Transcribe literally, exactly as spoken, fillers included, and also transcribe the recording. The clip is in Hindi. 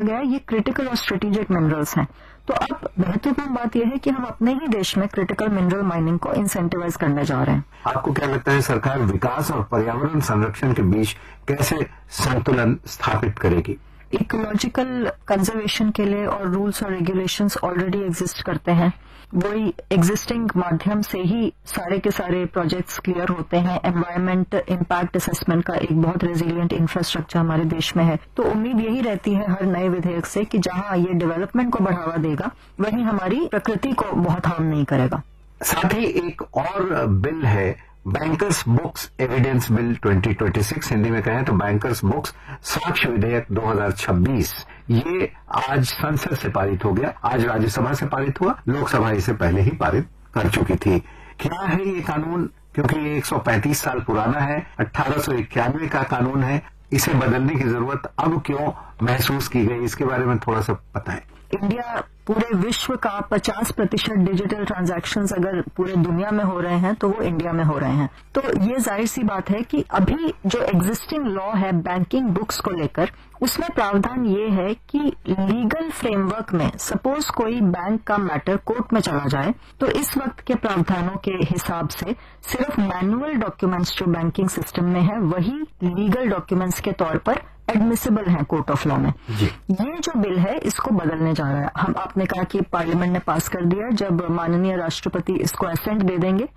गया है ये क्रिटिकल और स्ट्रेटेजिक मिनरल्स हैं। तो अब महत्वपूर्ण बात यह है कि हम अपने ही देश में क्रिटिकल मिनरल माइनिंग को इंसेंटिवाइज करने जा रहे हैं। आपको क्या लगता है सरकार विकास और पर्यावरण संरक्षण के बीच कैसे संतुलन स्थापित करेगी? इकोलॉजिकल कंजर्वेशन के लिए और रूल्स और रेगुलेशंस ऑलरेडी एग्जिस्ट करते हैं, वही एग्जिस्टिंग माध्यम से ही सारे के सारे प्रोजेक्ट्स क्लियर होते हैं। एनवायरमेंट इम्पैक्ट असेसमेंट का एक बहुत रेजिलिएंट इंफ्रास्ट्रक्चर हमारे देश में है। तो उम्मीद यही रहती है हर नए विधेयक से कि जहां ये डेवलपमेंट को बढ़ावा देगा वहीं हमारी प्रकृति को बहुत हार्म नहीं करेगा। साथ ही एक और बिल है bankers books evidence bill twenty twenty six, Hindi में कहें तो बैंकर्स बुक्स साक्ष्य विधेयक दो हज़ार छब्बीस। ये आज संसद से पारित हो गया, आज राज्यसभा से पारित हुआ, लोकसभा इसे पहले ही पारित कर चुकी थी। क्या है ये कानून? क्योंकि ये एक सौ पैंतीस साल पुराना है, अठारह सौ इक्यानवे का कानून है, इसे बदलने की जरूरत अब क्यों महसूस की गई, इसके बारे में थोड़ा सा पता है? इंडिया पूरे विश्व का पचास प्रतिशत डिजिटल ट्रांजैक्शंस अगर पूरे दुनिया में हो रहे हैं तो वो इंडिया में हो रहे हैं। तो ये जाहिर सी बात है कि अभी जो एग्जिस्टिंग लॉ है बैंकिंग बुक्स को लेकर, उसमें प्रावधान ये है कि लीगल फ्रेमवर्क में सपोज कोई बैंक का मैटर कोर्ट में चला जाए तो इस वक्त के प्रावधानों के हिसाब से सिर्फ मैनुअल डॉक्यूमेंट्स जो बैंकिंग सिस्टम में है वही लीगल डॉक्यूमेंट्स के तौर पर एडमिसिबल है कोर्ट ऑफ लॉ में। ये जो बिल है इसको बदलने जा रहा है। हम आपने कहा कि पार्लियामेंट ने पास कर दिया, जब माननीय राष्ट्रपति इसको असेंट दे देंगे